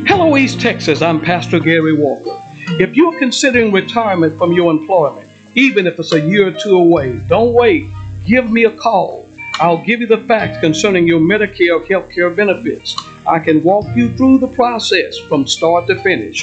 Hello, East Texas. I'm Pastor Gary Walker. If you're considering retirement from your employment, even if it's a year or two away, don't wait. Give me a call. I'll give you the facts concerning your Medicare health care benefits. I can walk you through the process from start to finish.